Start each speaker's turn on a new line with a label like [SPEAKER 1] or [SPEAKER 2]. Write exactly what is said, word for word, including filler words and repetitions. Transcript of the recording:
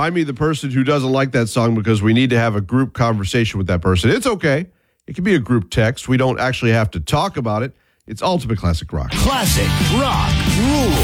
[SPEAKER 1] Find me the person who doesn't like that song because we need to have a group conversation with that person. It's okay. It can be a group text. We don't actually have to talk about it. It's Ultimate Classic Rock.
[SPEAKER 2] Classic Rock Rules.